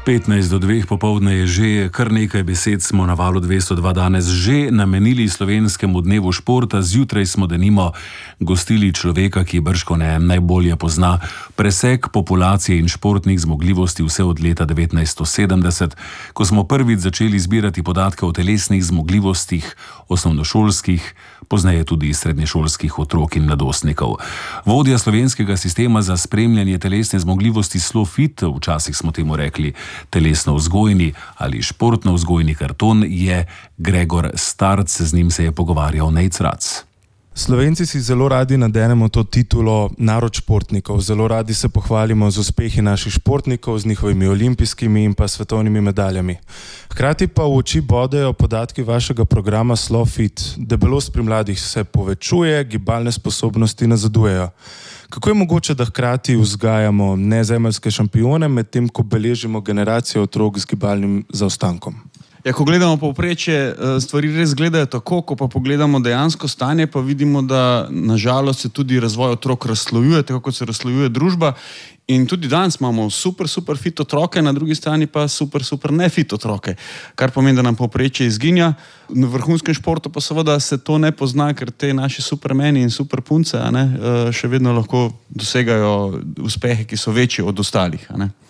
15 do 2 popoldne je že, kar nekaj besed smo na Valu 202 danes že namenili slovenskemu dnevu športa. Zjutraj smo denimo gostili človeka, ki bržkone najbolje pozna presek populacije in športnih zmogljivosti vse od leta 1970, ko smo prvič začeli zbirati podatke o telesnih zmogljivostih osnovnošolskih, pozneje tudi srednješolskih otrok in mladostnikov. Vodja slovenskega sistema za spremljanje telesne zmogljivosti SLOfit, včasih smo temu rekli telesno-vzgojni ali športno-vzgojni karton, je Gregor Starc, z njim se je pogovarjal Nejc Rac. Slovenci si zelo radi nadenemo to titulo narod športnikov, zelo radi se pohvalimo z uspehi naših športnikov, z njihovimi olimpijskimi in pa svetovnimi medaljami. Hkrati pa v oči bodejo podatki vašega programa SLOfit. Debelost pri mladih se povečuje, gibalne sposobnosti nazadujejo. Kako je mogoče, da hkrati vzgajamo nezemeljske šampione, medtem ko beležimo generacijo otrok z gibalnim zaostankom? Ja, ko gledamo povprečje, stvari res gledajo tako, ko pa pogledamo dejansko stanje, pa vidimo, da nažalost se tudi razvoj otrok razslojuje, tako kot se razslojuje družba. In tudi danes imamo super fit otroke, na drugi strani pa super ne fit otroke, kar pomeni, da nam povprečje izginja. V vrhunskem športu pa seveda se to ne pozna, ker te naši supermeni in superpunce še vedno lahko dosegajo uspehe, ki so večji od ostalih.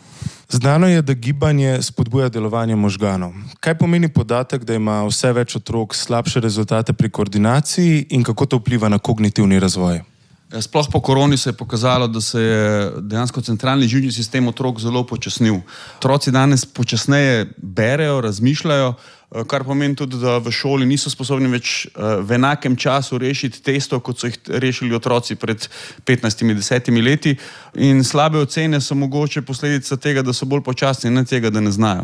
Znano je, da gibanje spodbuja delovanje možganov. Kaj pomeni podatek, da ima vse več otrok slabše rezultate pri koordinaciji in kako to vpliva na kognitivni razvoj? Sploh po koroni se je pokazalo, da se je dejansko centralni živčni sistem otrok zelo počasnil. Otroci danes počasneje berejo, razmišljajo, kar pomeni tudi, da v šoli niso sposobni več v enakem času rešiti testov, kot so jih rešili otroci pred 15-10 leti. In slabe ocene so mogoče posledica tega, da so bolj počasni, ne tega, da ne znajo.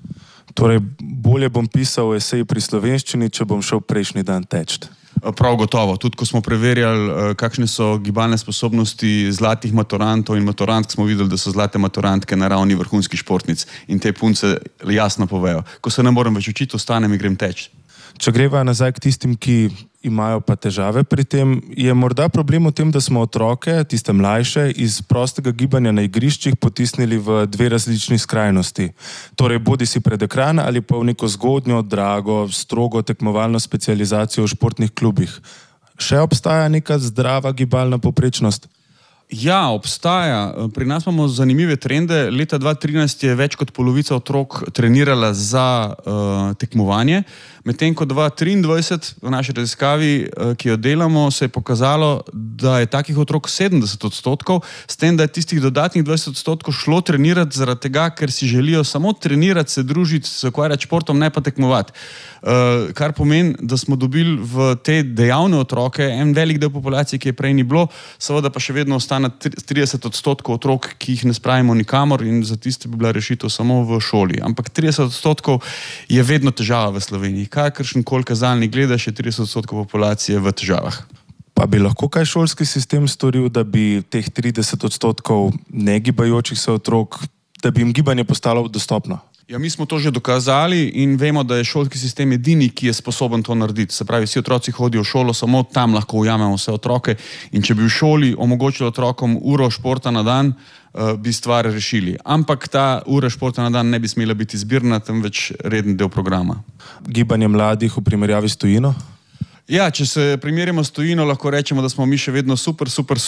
Torej, bolje bom pisal esej pri slovenščini, če bom šel prejšnji dan teč. Prav gotovo. Tudi ko smo preverjali, kakšne so gibalne sposobnosti zlatih maturantov in maturantk, smo videli, da so zlate maturantke na ravni vrhunskih športnic. In te punce jasno povejo, ko se ne morem več učiti, ostanem in grem teč. Če greva nazaj k tistim, ki imajo pa težave pri tem, je morda problem v tem, da smo otroke, tiste mlajše, iz prostega gibanja na igriščih potisnili v dve različni skrajnosti. Torej, bodi si pred ekran ali pa v neko zgodnjo, drago, strogo tekmovalno specializacijo v športnih klubih. Še obstaja neka zdrava gibalna povprečnost? Ja, obstaja. Pri nas imamo zanimive trende. Leta 2013 je več kot polovica otrok trenirala za tekmovanje, medtem ko 2023 v naši raziskavi, ki jo delamo, se je pokazalo, da je takih otrok 70%, s tem, da je tistih dodatnih 20% šlo trenirati zaradi tega, ker si želijo samo trenirati, se družiti, se ukvarjati športom, ne pa tekmovati. Kar pomeni, da smo dobili v te dejavne otroke en velik del populacije, ki je prej ni bilo, seveda pa še vedno ostane 30% otrok, ki jih ne spravimo nikamor in za tiste bi bila rešitev samo v šoli. Ampak 30% je vedno težava v Sloveniji. Kakršen koli kazalnik gledaš, je 30% populacije v težavah. Pa bi lahko kaj šolski sistem storil, da bi teh 30% negibajočih se otrok, da bi jim gibanje postalo dostopno? Ja, mi smo to že dokazali in vemo, da je šolski sistem edini, ki je sposoben to narediti. Se pravi, vsi otroci hodijo v šolo, samo tam lahko ujamemo vse otroke in če bi v šoli omogočili otrokom uro športa na dan, bi stvar rešili. Ampak ta ura športa na dan ne bi smela biti izbirna, temveč reden del programa. Gibanje mladih v primerjavi s tujino? Ja, če se primerjamo s tujino, lahko rečemo, da smo mi še vedno super.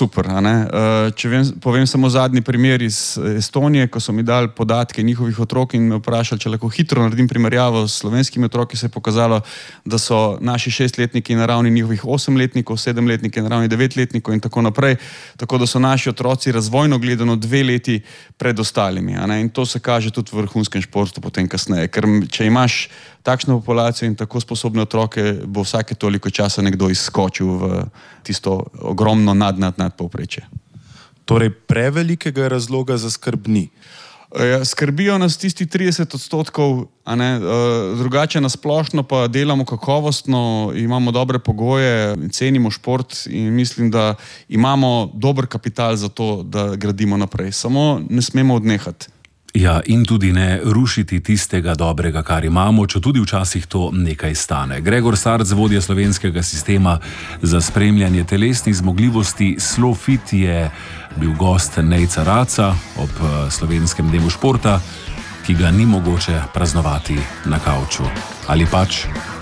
Povem samo zadnji primer iz Estonije, ko so mi dali podatke njihovih otrok in me vprašali, če lahko hitro naredim primerjavo s slovenskimi otroki, se je pokazalo, da so naši 6-letniki na ravni njihovih 8-letnikov, 7-letniki na ravni 9-letnikov in tako naprej. Tako da so naši otroci razvojno gledano 2 leti pred ostalimi. In to se kaže tudi v vrhunskem športu potem kasneje. Ker če imaš takšno populacijo in tako sposobne otroke, bo vsake toliko časa nekdo izskočil v tisto ogromno nadpovprečje. Torej, prevelikega razloga za skrb ni. Skrbijo nas tisti 30%, drugače na splošno pa delamo kakovostno, imamo dobre pogoje, cenimo šport in mislim, da imamo dober kapital za to, da gradimo naprej. Samo ne smemo odnehati. Ja, in tudi ne rušiti tistega dobrega, kar imamo, če tudi včasih to nekaj stane. Gregor Starc, vodja slovenskega sistema za spremljanje telesnih zmogljivosti SLOfit, je bil gost Nejca Raca ob slovenskem dnevu športa. ki ga ni mogoče praznovati na kavču. Ali pač?